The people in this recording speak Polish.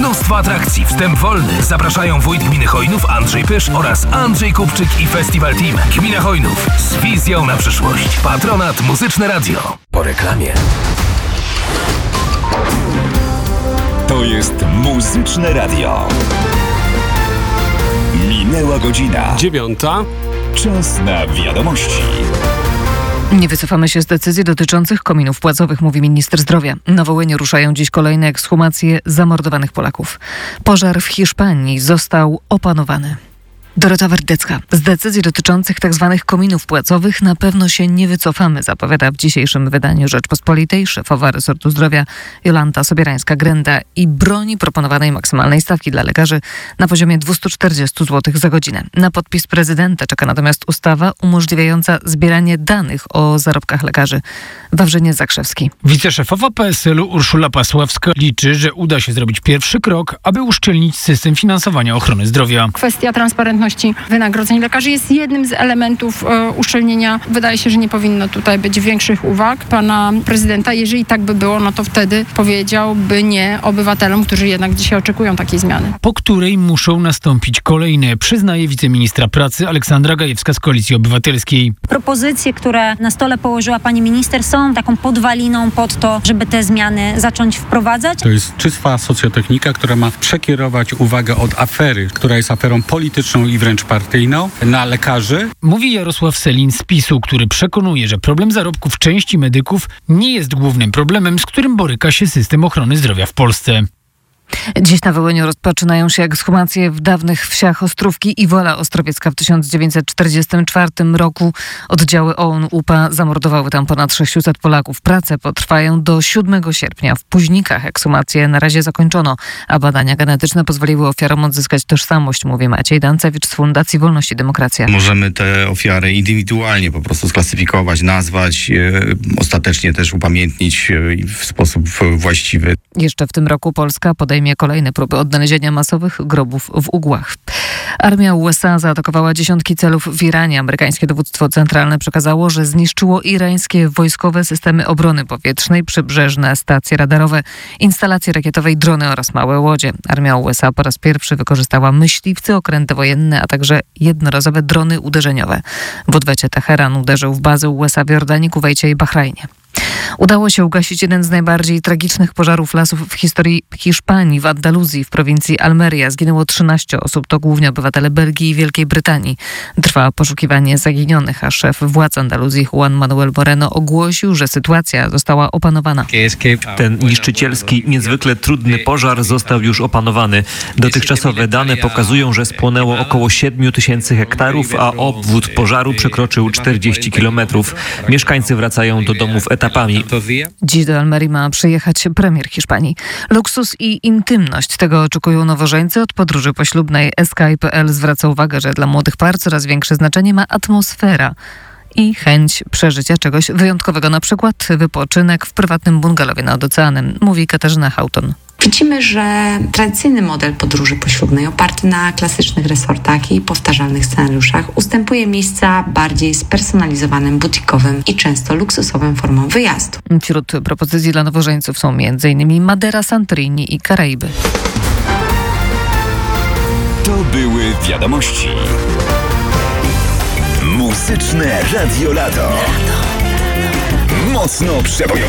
Mnóstwo atrakcji, wstęp wolny. Zapraszają wójt gminy Chojnów Andrzej Pysz oraz Andrzej Kupczyk i Festival Team. Gmina Chojnów z wizją na przyszłość. Patronat Muzyczne Radio. Po reklamie. To jest Muzyczne Radio. Minęła godzina 9. Czas na wiadomości. Nie wycofamy się z decyzji dotyczących kominów płacowych, mówi minister zdrowia. Na Wołyniu ruszają dziś kolejne ekshumacje zamordowanych Polaków. Pożar w Hiszpanii został opanowany. Dorota Werdecka. Z decyzji dotyczących tzw. kominów płacowych na pewno się nie wycofamy, zapowiada w dzisiejszym wydaniu Rzeczpospolitej szefowa resortu zdrowia Jolanta Sobierańska-Grenda i broni proponowanej maksymalnej stawki dla lekarzy na poziomie 240 zł za godzinę. Na podpis prezydenta czeka natomiast ustawa umożliwiająca zbieranie danych o zarobkach lekarzy. Wawrzyniec Zakrzewski. Wiceszefowa PSL-u Urszula Pasławska liczy, że uda się zrobić pierwszy krok, aby uszczelnić system finansowania ochrony zdrowia. Kwestia transparentności wynagrodzeń lekarzy jest jednym z elementów uszczelnienia. Wydaje się, że nie powinno tutaj być większych uwag pana prezydenta. Jeżeli tak by było, no to wtedy powiedziałby nie obywatelom, którzy jednak dzisiaj oczekują takiej zmiany. Po której muszą nastąpić kolejne, przyznaje wiceministra pracy Aleksandra Gajewska z Koalicji Obywatelskiej. Propozycje, które na stole położyła pani minister, są taką podwaliną pod to, żeby te zmiany zacząć wprowadzać. To jest czysta socjotechnika, która ma przekierować uwagę od afery, która jest aferą polityczną i wręcz partyjną, na lekarzy. Mówi Jarosław Sellin z PiS-u, który przekonuje, że problem zarobków części medyków nie jest głównym problemem, z którym boryka się system ochrony zdrowia w Polsce. Dziś na Wołyniu rozpoczynają się ekshumacje w dawnych wsiach Ostrówki i Wola Ostrowiecka. W 1944 roku oddziały OUN-UPA zamordowały tam ponad 600 Polaków. Prace potrwają do 7 sierpnia. W Późnikach ekshumacje na razie zakończono, a badania genetyczne pozwoliły ofiarom odzyskać tożsamość, mówi Maciej Dancewicz z Fundacji Wolność i Demokracja. Możemy te ofiary indywidualnie po prostu sklasyfikować, nazwać, ostatecznie też upamiętnić w sposób właściwy. Jeszcze w tym roku Polska podejmie kolejne próby odnalezienia masowych grobów w Ugłach. Armia USA zaatakowała dziesiątki celów w Iranie. Amerykańskie dowództwo centralne przekazało, że zniszczyło irańskie wojskowe systemy obrony powietrznej, przybrzeżne stacje radarowe, instalacje rakietowe i drony oraz małe łodzie. Armia USA po raz pierwszy wykorzystała myśliwce, okręty wojenne, a także jednorazowe drony uderzeniowe. W odwecie Teheran uderzył w bazy USA w Jordanii, Kuwejcie i Bahrajnie. Udało się ugasić jeden z najbardziej tragicznych pożarów lasów w historii Hiszpanii, w Andaluzji, w prowincji Almeria. Zginęło 13 osób, to głównie obywatele Belgii i Wielkiej Brytanii. Trwa poszukiwanie zaginionych, a szef władz Andaluzji Juan Manuel Moreno ogłosił, że sytuacja została opanowana. Ten niszczycielski, niezwykle trudny pożar został już opanowany. Dotychczasowe dane pokazują, że spłonęło około 7 000 hektarów, a obwód pożaru przekroczył 40 kilometrów. Mieszkańcy wracają do domów etapami. Dziś do Almerii ma przyjechać premier Hiszpanii. Luksus i intymność, tego oczekują nowożeńcy od podróży poślubnej. Sky.pl zwraca uwagę, że dla młodych par coraz większe znaczenie ma atmosfera i chęć przeżycia czegoś wyjątkowego, na przykład wypoczynek w prywatnym bungalowie nad oceanem, mówi Katarzyna Houghton. Widzimy, że tradycyjny model podróży poślubnej oparty na klasycznych resortach i powtarzalnych scenariuszach ustępuje miejsca bardziej spersonalizowanym, butikowym i często luksusowym formom wyjazdu. Wśród propozycji dla nowożeńców są m.in. Madeira, Santorini i Karaiby. To były wiadomości. Muzyczne Radio Lato. Mocno przebojowe.